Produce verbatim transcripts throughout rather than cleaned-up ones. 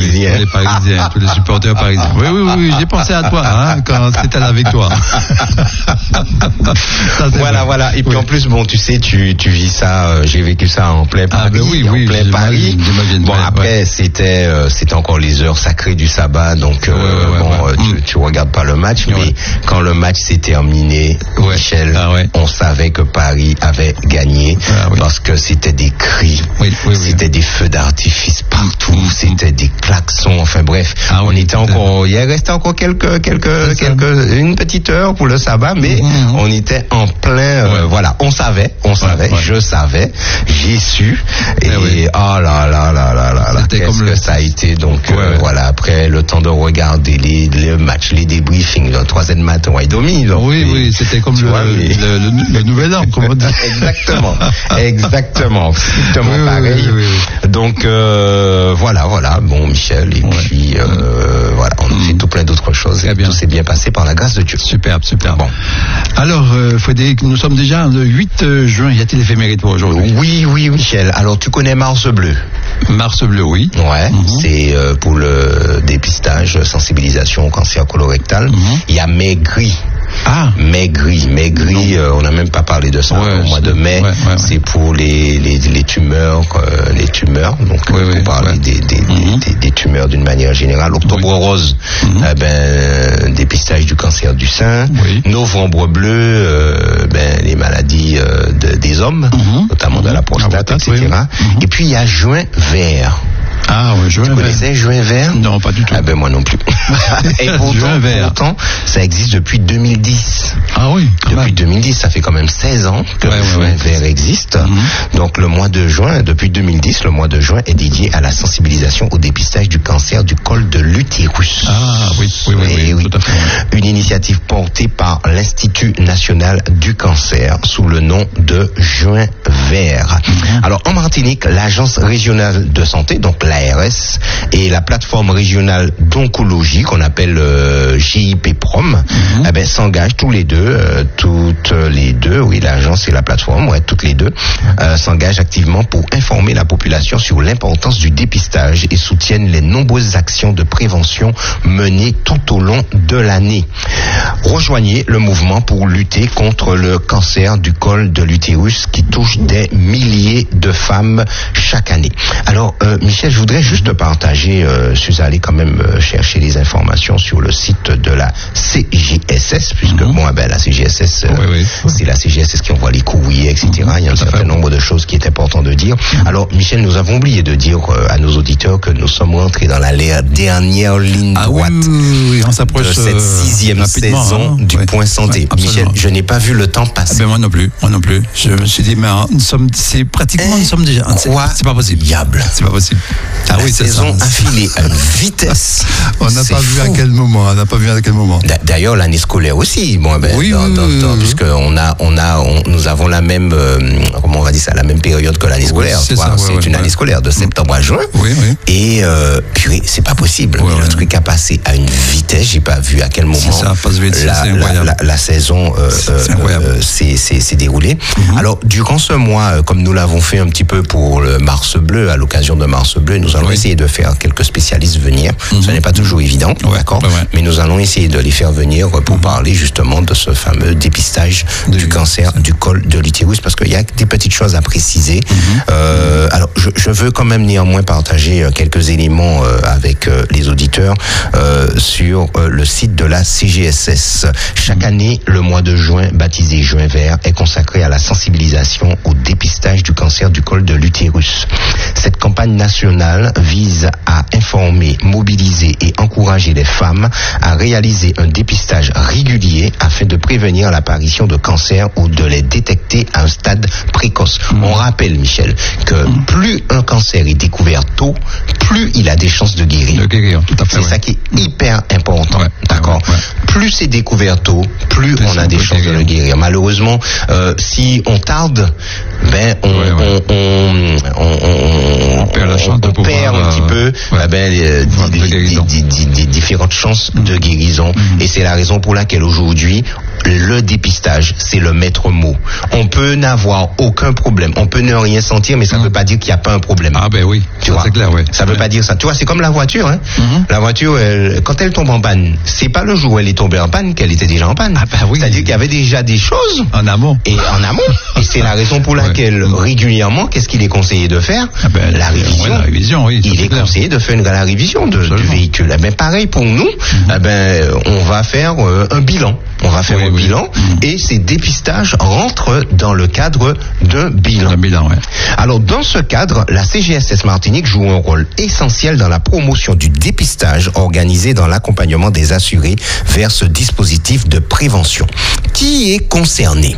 Parisiens. Tous les Parisiens, tous les supporters parisiens. Oui, oui, oui, oui, j'ai pensé à toi hein, quand c'était la victoire. Ça, voilà, vrai. Voilà. Et puis oui. En plus, bon, tu sais, tu, tu vis ça, euh, j'ai vécu ça en plein Paris. Ah, ben oui, oui, en plein Paris. J'imagine, bon, ouais, après, ouais. c'était, euh, c'était encore les heures sacrées du sabbat, donc euh, ouais, ouais, bon, ouais, ouais. Tu, mm. tu regardes pas le match, ouais. mais quand le match s'est terminé, ouais. Michel, ah, ouais. on savait que Paris avait gagné ah, oui. parce que c'était des cris, oui, oui, c'était oui. des feux d'artifice partout, mm. c'était des klaxons, enfin bref, ah, on oui, était encore, il restait encore quelques, quelques, quelques, une petite heure pour le sabbat, mais mm. on était en plein, euh, ouais. voilà, on savait, on savait, ouais, ouais. je savais, j'ai su, et eh oui. oh là là là là là là, qu'est-ce que le... ça a été, donc ouais, euh, ouais. voilà, après le temps de regarder les, les matchs, les débriefings, le troisième matin, ouais, demi, donc, oui, et, oui, c'était comme le, vois, mais... le, le, le nouvel an, comme on dit. Exactement, exactement, strictement oui, pareil. Oui, oui, oui. Donc euh, voilà, voilà, bon Michel, et ouais. puis euh, voilà, on a fait tout plein d'autres choses, et bien. Tout s'est bien passé par la grâce de Dieu. Superbe, superbe. Bon. Alors, euh, Frédéric, nous sommes déjà le huit juin, y a-t-il éphéméride pour aujourd'hui? Oui, oui, Michel. Alors, tu connais Mars Bleu? Mars Bleu, oui. Ouais, mm-hmm. c'est euh, pour le dépistage, sensibilisation au cancer colorectal. Mm-hmm. Il y a Maigri. Ah. Maigri, Maigri, euh, on n'a même pas parlé de ça ouais, au mois de mai. Ouais, ouais, ouais. C'est pour les, les, les tumeurs, euh, les tumeurs. Donc, ouais, pour ouais, parler ouais. Des, des, mm-hmm. des, des tumeurs d'une manière générale. Octobre oui. Rose, mm-hmm. eh ben, dépistage du cancer du sein. Oui. Novembre Bleu, euh, ben, les maladies euh, de, des hommes, mm-hmm. notamment mm-hmm. de la prostate, ah, et cetera. Oui. Mm-hmm. Et puis, il y a Juin Vert. Ah ouais, juin tu connaissais vert. Juin Vert? Non, pas du tout. Ah ben moi non plus. Et pourtant, juin vert. Pourtant, ça existe depuis deux mille dix. Ah oui. Depuis même. deux mille dix, ça fait quand même seize ans que ouais, Juin ouais, Vert ouais. existe. Mm-hmm. Donc le mois de juin, depuis deux mille dix, le mois de juin est dédié à la sensibilisation au dépistage du cancer du col de l'utérus. Ah oui, oui, oui, oui, oui, tout à fait. Une initiative portée par l'Institut national du cancer sous le nom de Juin Vert. Mm-hmm. Alors en Martinique, l'agence régionale de santé, donc l'A R S, et la plateforme régionale d'oncologie qu'on appelle euh, J I P P R O M, mm-hmm. eh ben, s'engagent tous les deux, euh, toutes les deux, oui, l'agence et la plateforme, ouais, toutes les deux, euh, s'engagent activement pour informer la population sur l'importance du dépistage et soutiennent les nombreuses actions de prévention menées tout au long de l'année. Rejoignez le mouvement pour lutter contre le cancer du col de l'utérus qui touche des milliers de femmes chaque année. Alors, euh, Michel, je voudrais juste partager, euh, je suis allé quand même euh, chercher les informations sur le site de la C G S S, puisque mm-hmm. bon, ben, la C G S S, euh, oui, oui. c'est la C G S S qui envoie les courriers, et cetera. Mm-hmm. Il y a un certain fait. nombre de choses qui est important de dire. Mm-hmm. Alors, Michel, nous avons oublié de dire euh, à nos auditeurs que nous sommes rentrés dans la dernière ligne ah, droite oui, oui, oui. On s'approche de cette sixième saison hein. du oui. Point Santé. Oui, Michel, je n'ai pas vu le temps passer. Ah ben moi non plus, moi non plus. Je me suis dit, mais nous sommes, c'est pratiquement, nous sommes déjà. C'est, c'est pas possible. Diable. C'est pas possible. Ah la oui, saison a filé à une vitesse. On n'a pas vu à quel moment. On n'a pas vu à quel moment. D'ailleurs, l'année scolaire aussi. Bon, ben, oui, dans, oui, dans, dans, oui. puisque on a, on a, on, nous avons la même, euh, comment on va dire ça, la même période que l'année scolaire. Oui, c'est toi, ça, c'est ouais, une ouais. année scolaire de septembre à juin. Oui, oui. Et euh, purée, c'est pas possible. Ouais, le ouais. truc a passé à une vitesse. J'ai pas vu à quel moment c'est ça, passe vite, la, c'est la, la, la saison euh, c'est euh, s'est, s'est, s'est déroulée. Mm-hmm. Alors, durant ce mois, comme nous l'avons fait un petit peu pour le Mars Bleu, à l'occasion de Mars Bleu, nous allons oui. essayer de faire quelques spécialistes venir. Mm-hmm. Ce n'est pas toujours évident, ouais, d'accord, ouais, ouais. mais nous allons essayer de les faire venir pour mm-hmm. parler justement de ce fameux dépistage de du cancer du col de l'utérus, parce qu'il y a des petites choses à préciser. Mm-hmm. Euh, alors, je, je veux quand même néanmoins partager quelques éléments euh, avec euh, les auditeurs euh, sur euh, le site de la C G S S. Chaque année, le mois de juin, baptisé Juin Vert, est consacré à la sensibilisation au dépistage du cancer du col de l'utérus. Cette campagne nationale vise à informer, mobiliser et encourager les femmes à réaliser un dépistage régulier afin de prévenir l'apparition de cancer ou de les détecter à un stade précoce. Mmh. On rappelle, Michel, que mmh. plus un cancer est découvert tôt, plus il a des chances de guérir. De guérir, tout à fait. C'est ouais. ça qui est hyper important, ouais, d'accord. Ouais, ouais. Plus c'est découvert tôt, plus, plus on a des chances guérir. de le guérir. Malheureusement, euh, si on tarde, ben on, ouais, ouais. on, on, on, on, on perd la chance on, de on pouvoir, perd un petit peu ouais. ben, les, des, des, des, des, des différentes chances mmh. de guérison. Mmh. Et c'est la raison pour laquelle aujourd'hui le dépistage, c'est le maître mot. On peut n'avoir aucun problème, on peut ne rien sentir, mais ça ne mmh. veut pas dire qu'il n'y a pas un problème. Ah ben oui, tu vois, c'est clair, oui. Ça ne veut ouais. pas dire ça. Tu vois, c'est comme la voiture. Hein. Mmh. La voiture, elle, quand elle tombe en panne, c'est pas le jour où elle est tombée en panne qu'elle était déjà en panne. Ah ben oui. C'est-à-dire qu'il y avait déjà des choses en amont. Et en amont. Et c'est la raison pour laquelle ouais. régulièrement, qu'est-ce qu'il est conseillé de faire? ah ben, La révision. Ouais, la révision, oui. Il est clair. conseillé de faire une, la révision de, du véhicule. Eh ben pareil pour nous. Mmh. Eh ben on va faire euh, un bilan. On va faire oui, un oui. bilan mmh. et ces dépistages rentrent dans le cadre d'un bilan. Un bilan, ouais. Alors dans ce cadre, la C G S S Martinique joue un rôle essentiel dans la promotion du dépistage organisé dans l'accompagnement des assurés vers ce dispositif de prévention. Qui est concerné?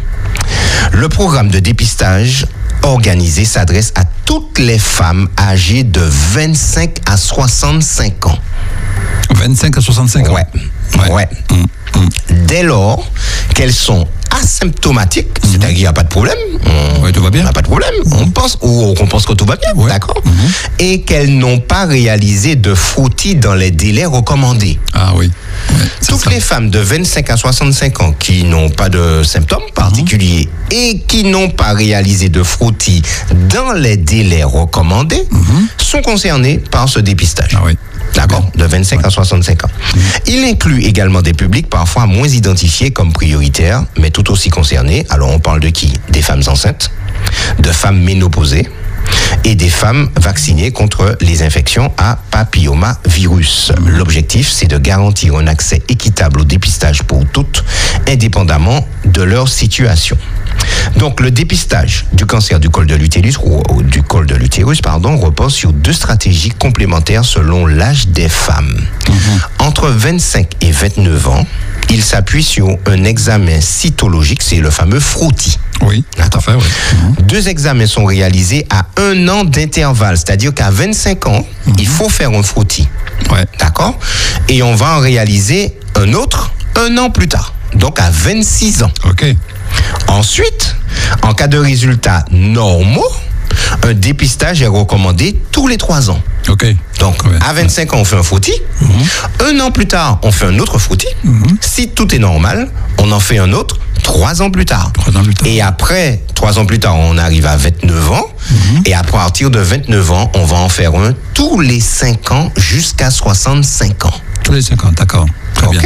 Le programme de dépistage organisé s'adresse à toutes les femmes âgées de vingt-cinq à soixante-cinq ans. vingt-cinq à soixante-cinq ans. Ouais. Ouais. ouais. Mmh, mmh. Dès lors qu'elles sont asymptomatiques, mmh. c'est-à-dire qu'il n'y a pas de problème, on, ouais, tout va bien. On n'a pas de problème, mmh. on pense ou on pense que tout va bien, ouais. d'accord, mmh. et qu'elles n'ont pas réalisé de frottis dans les délais recommandés. Ah oui. Ouais, Toutes ça. les femmes de vingt-cinq à soixante-cinq ans qui n'ont pas de symptômes particuliers mmh. et qui n'ont pas réalisé de frottis dans les délais recommandés mmh. sont concernées par ce dépistage. Ah oui. D'accord, de vingt-cinq ouais. à soixante-cinq ans. Mmh. Il inclut également des publics parfois moins identifiés comme prioritaires, mais tout aussi concernés. Alors on parle de qui? Des femmes enceintes, de femmes ménopausées et des femmes vaccinées contre les infections à papillomavirus. Mmh. L'objectif, c'est de garantir un accès équitable au dépistage pour toutes, indépendamment de leur situation. Donc le dépistage du cancer du col de l'utérus ou du col de l'utérus pardon repose sur deux stratégies complémentaires selon l'âge des femmes. Mmh. Entre vingt-cinq et vingt-neuf ans, il s'appuie sur un examen cytologique, c'est le fameux frottis. Oui, d'accord. Fait, oui. Mmh. Deux examens sont réalisés à un an d'intervalle, c'est-à-dire qu'à vingt-cinq ans, mmh. il faut faire un frottis. Ouais. D'accord? Et on va en réaliser un autre un an plus tard, donc à vingt-six ans. OK. Ensuite, en cas de résultats normaux, un dépistage est recommandé tous les trois ans. OK. Donc, ouais. à vingt-cinq ans, on fait un frottis. Mm-hmm. Un an plus tard, on fait un autre frottis. Mm-hmm. Si tout est normal, on en fait un autre trois ans plus tard. Trois ans plus tard. Et après, trois ans plus tard, on arrive à vingt-neuf ans. Mm-hmm. Et à partir de vingt-neuf ans, on va en faire un tous les cinq ans jusqu'à soixante-cinq ans. Tous les cinq ans, d'accord. Très okay. bien.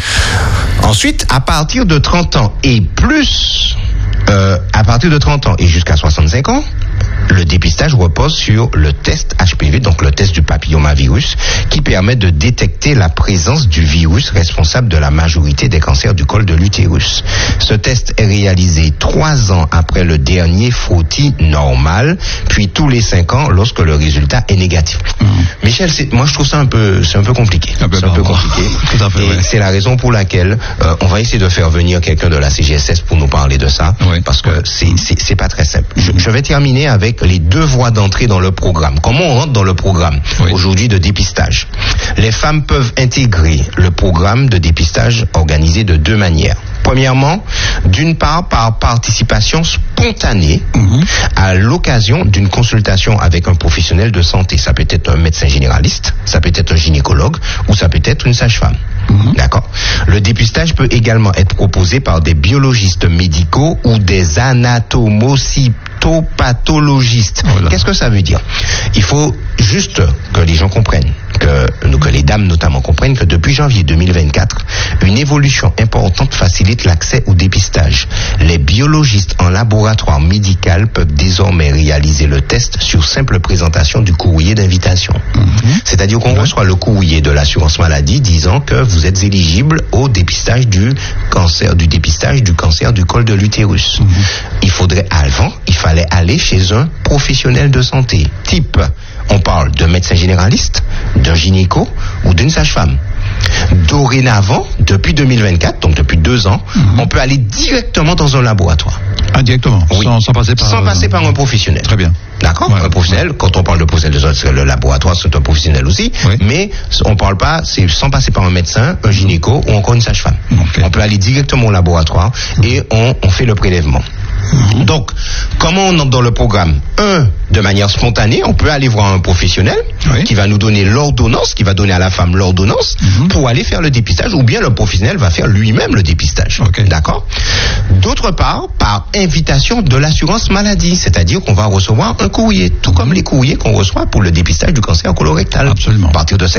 Mmh. Ensuite, à partir de trente ans et plus, euh, à partir de trente ans et jusqu'à soixante-cinq ans, le dépistage repose sur le test H P V, donc le test du papillomavirus, qui permet de détecter la présence du virus responsable de la majorité des cancers du col de l'utérus. Ce test est réalisé trois ans après le dernier frottis normal, puis tous les cinq ans lorsque le résultat est négatif. Mmh. Michel, c'est, moi je trouve ça un peu, c'est un peu compliqué. Ah ben c'est un peu compliqué. Tout à fait, et ouais. c'est la raison pour laquelle euh, on va essayer de faire venir quelqu'un de la C G S S pour nous parler de ça, ouais. parce que c'est, c'est, c'est pas très simple. Je, je vais terminer avec les deux voies d'entrée dans le programme. Comment on rentre dans le programme oui. aujourd'hui de dépistage? Les femmes peuvent intégrer le programme de dépistage organisé de deux manières. Premièrement, d'une part par participation spontanée mmh. à l'occasion d'une consultation avec un professionnel de santé. Ça peut être un médecin généraliste, ça peut être un gynécologue ou ça peut être une sage-femme. Mmh. D'accord. Le dépistage peut également être proposé par des biologistes médicaux ou des anatomocytopathologistes. Voilà. Qu'est-ce que ça veut dire? Il faut juste que les gens comprennent, que, que les dames notamment comprennent que depuis janvier deux mille vingt-quatre, une évolution importante facilite l'accès au dépistage. Les biologistes en laboratoire médical peuvent désormais réaliser le test sur simple présentation du courrier d'invitation. Mmh. C'est-à-dire qu'on ouais. reçoit le courrier de l'assurance maladie disant que vous êtes éligible au dépistage du cancer, du dépistage du cancer du col de l'utérus. Mmh. Il faudrait avant, il fallait aller chez un professionnel de santé. Type, on parle d'un médecin généraliste, d'un gynéco ou d'une sage-femme. Dorénavant, depuis deux mille vingt-quatre, donc depuis deux ans, mmh. on peut aller directement dans un laboratoire. Ah, directement, oui. sans, sans passer par... Sans passer par un professionnel. Très bien. D'accord, ouais, un professionnel, ouais. Quand on parle de professionnel, le laboratoire, c'est un professionnel aussi, oui. mais on ne parle pas, c'est sans passer par un médecin, un gynéco ou encore une sage-femme. Okay. On peut aller directement au laboratoire et on, on fait le prélèvement. Mmh. Donc, comment on entre dans le programme? Un, de manière spontanée, on peut aller voir un professionnel oui. qui va nous donner l'ordonnance, qui va donner à la femme l'ordonnance mmh. pour aller faire le dépistage, ou bien le professionnel va faire lui-même le dépistage. Okay. D'accord? D'autre part, par invitation de l'assurance maladie, c'est-à-dire qu'on va recevoir un courrier, tout comme les courriers qu'on reçoit pour le dépistage du cancer colorectal. Absolument. À partir de